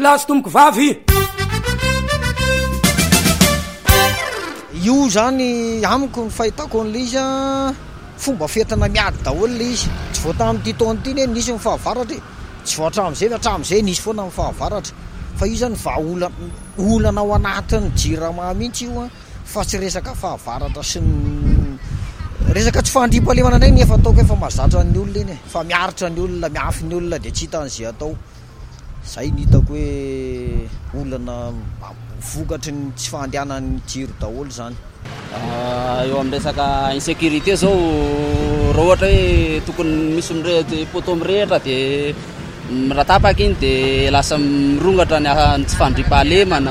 lahy sy tomboko vavy. Io zany amiko ny fahitako an'le izy fomba fetana miady daholo le izy. Tsy voata amin'ity taona ity ne nisy ny fahavaratra, tsy voatra hatramin'izay nisy foana ny fahavaratra. Fa io zany olana ao anatin'ny jirama mihitsy io fa tsy resaka fahavaratra sy ny resaka tsy fandriam-pahalemana ndray nefa ataoko efa mahazatra ny olona iny fa miaritra ny olona, miafy ny olona dia tsy hitan'izay atao. Zay ny hitako hoe olana vokatry ny tsy fandehanan'ny jiro daholo zany. Eo amin'ny resaka insécurité zao raha ohatra hoe tokony misy poto mirehitra dia miratapaka iny dia lasa mirongatra ny tsy fandriam-pahalemana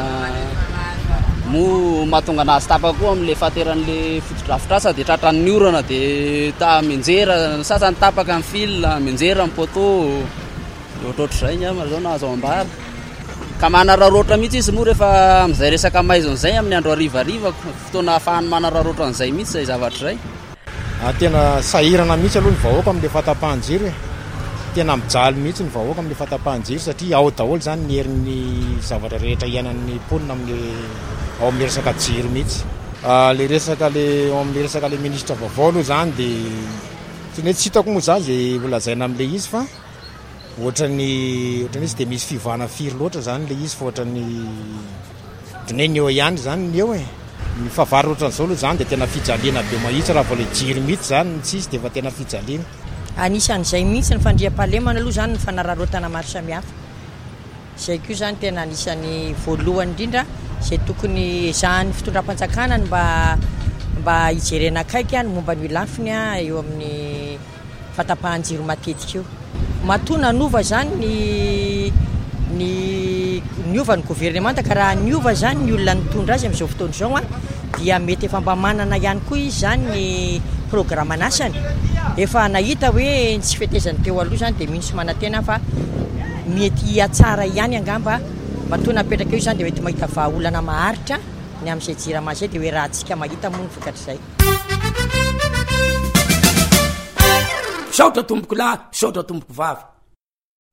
mahatonga anazy tapaka koa amin'le fahateran'le fotodrafitrasa dia tratran'ny orana dia menjera sasany tapaka amin'ny fil menjera amin'ny poto ohatrohatr'izay ny amana zao na azo ambara ka manararoatra mihitsy izy moa rehefa amin'izay resaka maizon'izay amin'ny andro harivariva fotoana ahafahany manararoatra an'izay mihitsy izay zavatra izay. Tena sahirana mihitsy aloha ny vahoaka amin'le fahatapahan-jiro tena mijaly mihitsy ny vahoaka amin'le fahatapahan-jiro satria ao daholo zany ny herin'ny zavatra rehetra iainan'ny mponina ao amin'le resaka jiro mihitsy. Le resaka ao amin'le resaka le ministra vaovao aloha zany dia tsy hitako moa zany izay volazaina amin'le izy fa ohatran'ny izy dia misy fivana firy loatra zany le izy fa ohatran'ny eo ihany zany ny eo ny fahavary ohatran'izao aloha zany dia tena fijaliana be mahitsy raha vao le jiro mihitsy zany tsy izy dia efa tena fijaliana. Anisan'izay mihitsy ny fandriam-pahalemana aloha zany ny fanararotana maro samihafa. Izay koa zany tena anisan'ny voalohany indrindra izay tokony ezahan'ny fitondram-panjakana mba hijerena akaiky ny momba ny lafiny eo amin'ny fahatapahan-jiro matetika io. Matona nova zany ny ova ny gouvernemanta ka raha niova zany ny olona nitondra azy amin'izao fotoana izao dia mety efa mba manana ihany koa izy zany ny programanasany. Efa nahita hoe tsy fetezany teo aloha zany dia mihintsy manantena fa mety atsara ihany angamba matona apetraka eo zany dia mety mahita vahaolana maharitra ny amin'izay jirama izay dia hoe raha antsika mahita moa ny vokatr'izay. Saotra tomboko lahy, saotra tomboko vavy.